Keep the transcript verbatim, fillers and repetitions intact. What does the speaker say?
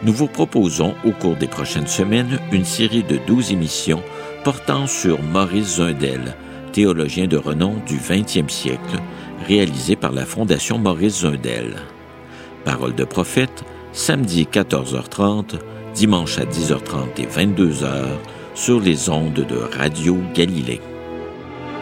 Nous vous proposons au cours des prochaines semaines une série de douze émissions portant sur Maurice Zundel, théologien de renom du vingtième siècle, réalisé par la Fondation Maurice Zundel. Paroles de prophète, samedi quatorze heures trente, dimanche à dix heures trente et vingt-deux heures, sur les ondes de Radio Galilée.